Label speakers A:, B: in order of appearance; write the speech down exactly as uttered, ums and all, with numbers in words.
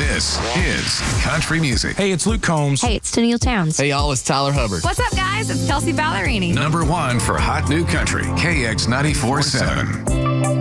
A: This is country music.
B: Hey, it's Luke Combs.
C: Hey, it's Tennille Towns.
D: Hey, y'all, it's Tyler Hubbard.
E: What's up, guys? It's Kelsey Ballerini.
A: Number one for hot new country, K X ninety-four point seven.